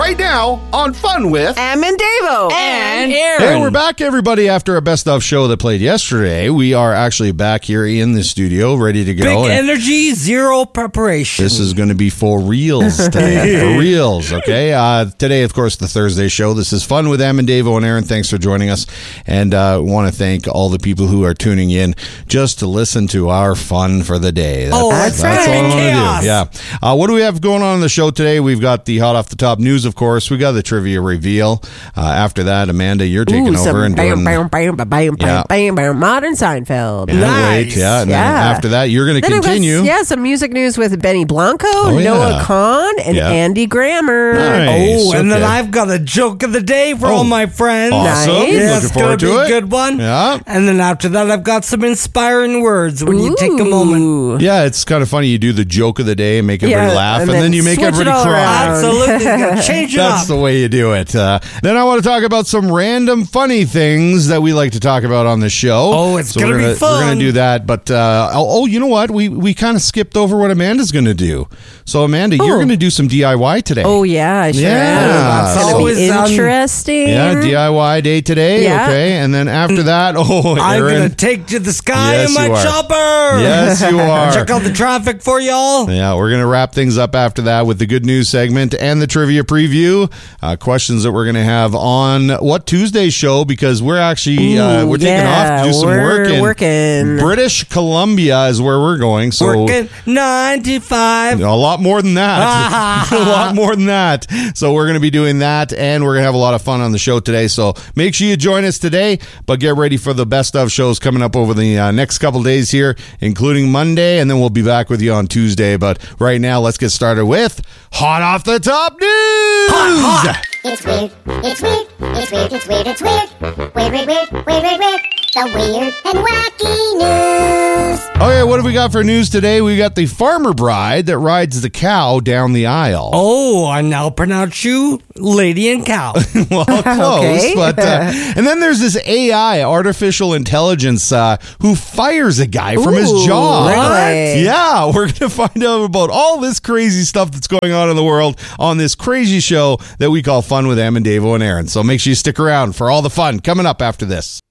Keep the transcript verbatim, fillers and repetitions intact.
right now on Fun with Em and Davo. And Aaron. Hey, we're back, everybody, after a best of show that played yesterday. We are actually back here in the studio, ready to go. Big And energy, zero preparation. this is going to be for reals today. For reals, okay? Uh, today, of course, the Thursday show. This is Fun with Em and Davo and Aaron. Thanks for joining us. And I uh, want to thank all the people who are tuning in just to listen to our fun for the day. That's, Oh, that's that's right. all I want Chaos. to do. Yeah. Uh, what do we have going on in the show today? We've got the hot off the top news, of course. We got the trivia reveal. Uh, after that, Amanda, you're taking Ooh, over some and bam, doing... bam, bam, bam, bam, Yeah. bam, bam, modern Seinfeld. Can't Nice. wait. Yeah. And then Yeah. after that, you're going to Then I've got, continue. yeah, some music news with Benny Blanco, Oh, yeah. Noah Kahn, and Yeah. Andy Grammer. Nice. Oh, and then Okay. I've got a joke of the day for Oh, all my friends. Awesome. Nice. Yeah, Looking it's forward gonna to be it. a good one. Yeah. And then after that, I've got some inspiring words when you take a moment. Ooh. Yeah, it's kind of funny. You do the joke of the day and make everybody Yeah, laugh, and and, then, then you make switch it everybody all cry. around. Absolutely. Gotta change it That's up. the way you do it. Uh, then I want to talk about some random funny things that we like to talk about on the show. Oh, it's so gonna we're be gonna, fun. We're going to do that. But, uh, oh, oh, you know what? We we kind of skipped over what Amanda's going to do. So, Amanda, you're Oh. going to do some D I Y today. Oh, yeah, I sure Yeah. am. That's It's going always, to be um, interesting. Yeah, D I Y day today. Yeah. Okay. And then after that, oh, I'm Aaron. going to take to the sky Yes, in my you are. chopper. Yes, you are. Check out the traffic for y'all. Yeah, we're going to wrap things up after that with the good news segment and the trivia preview. Uh, questions that we're going to have on What Tuesday show, because we're actually uh, Ooh, we're taking yeah, off to do some we're work in working. British Columbia is where we're going. So Working nine to five. a lot more than that. a lot more than that. So we're going to be doing that, and we're going to have a lot of fun on the show today. So make sure you join us today, but get ready for the best of shows coming up over the uh, next couple days here, including Monday, and then we'll be back with you on Tuesday. But right now, let's get started with Hot Off the Top News! Hot, hot. It's weird, it's weird, it's weird, it's weird, it's weird. Weird, weird, weird, weird, weird, weird. The weird and wacky news. Okay, what have we got for news today? We got the farmer bride that rides the cow down the aisle. Oh, I now pronounce you lady and cow. Well, close, Okay. but uh, and then there's this A I, artificial intelligence, uh, who fires a guy from his Ooh, job. really? Yeah, we're gonna find out about all this crazy stuff that's going on in the world on this crazy show that we call Fun with Em and Davo and Aaron. So make sure you stick around for all the fun coming up after this.